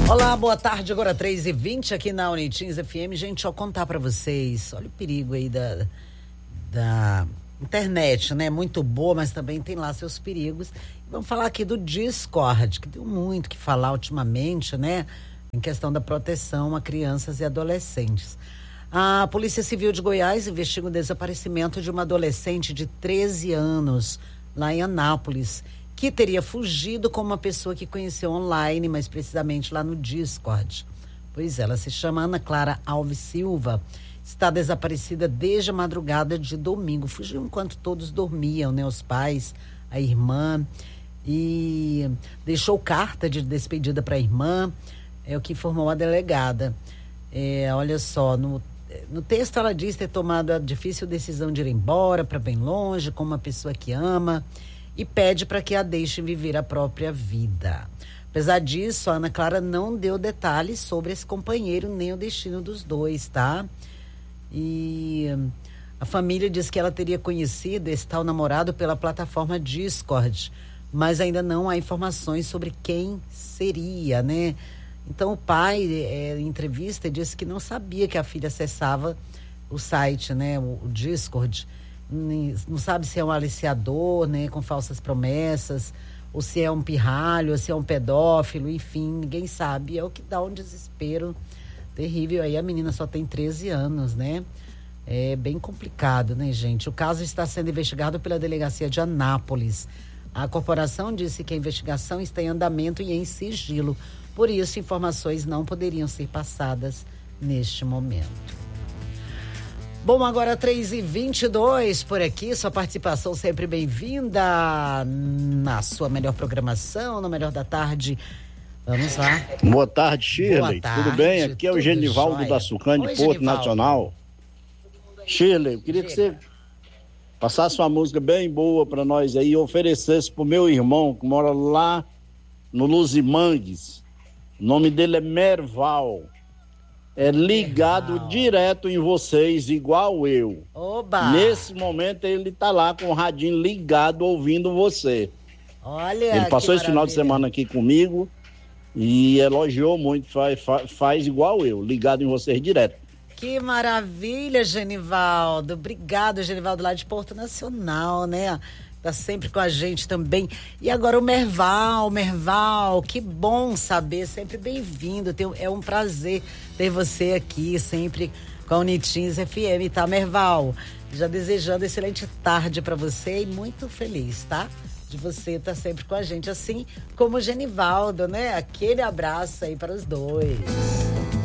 Olá, boa tarde, agora 3h20 aqui na Unitins FM. Gente, deixa eu contar pra vocês, olha o perigo aí da internet, né? Muito boa, mas também tem lá seus perigos. Vamos falar aqui do Discord, que deu muito que falar ultimamente, né? Em questão da proteção a crianças e adolescentes. A Polícia Civil de Goiás investiga o desaparecimento de uma adolescente de 13 anos, lá em Anápolis, que teria fugido com uma pessoa que conheceu online, mais precisamente lá no Discord. Pois ela se chama Ana Clara Alves Silva, está desaparecida desde a madrugada de domingo. Fugiu enquanto todos dormiam, né? Os pais, a irmã, e deixou carta de despedida para a irmã, é o que informou a delegada. Olha só, no texto ela diz ter tomado a difícil decisão de ir embora para bem longe, com uma pessoa que ama, e pede para que a deixe viver a própria vida. Apesar disso, a Ana Clara não deu detalhes sobre esse companheiro, nem o destino dos dois, tá? E a família diz que ela teria conhecido esse tal namorado pela plataforma Discord, mas ainda não há informações sobre quem seria, né? Então o pai, em entrevista, disse que não sabia que a filha acessava o site, né? O Discord. Não sabe se é um aliciador, né, com falsas promessas, ou se é um pirralho, ou se é um pedófilo, enfim, ninguém sabe. É o que dá um desespero terrível. Aí a menina só tem 13 anos, né? É bem complicado, né, gente? O caso está sendo investigado pela delegacia de Anápolis. A corporação disse que a investigação está em andamento e em sigilo. Por isso, informações não poderiam ser passadas neste momento. Bom, agora 3h22 por aqui, sua participação sempre bem-vinda na sua melhor programação, no Melhor da Tarde. Vamos lá. Boa tarde, Shirley. Boa tarde, tudo bem? Aqui é o Genivaldo jóia. da Sucane, Oi, Porto Genivaldo. Nacional. Shirley, eu queria que você passasse uma música bem boa para nós aí e oferecesse pro meu irmão que mora lá no Luzimangues. O nome dele é Merval. É ligado Merval. direto em vocês, igual eu. Oba! Nesse momento ele tá lá com o radinho ligado, ouvindo você. Olha, Ele passou que esse final de maravilha. semana aqui comigo e elogiou muito, faz igual eu, ligado em vocês direto. Que maravilha, Genivaldo. Obrigado, Genivaldo, lá de Porto Nacional, né? Tá sempre com a gente também. E agora o Merval, que bom saber, sempre bem-vindo. É um prazer ter você aqui, sempre com a Unitins FM, tá, Merval? Já desejando excelente tarde para você e muito feliz, tá? De você estar sempre com a gente, assim como o Genivaldo, né? Aquele abraço aí para os dois.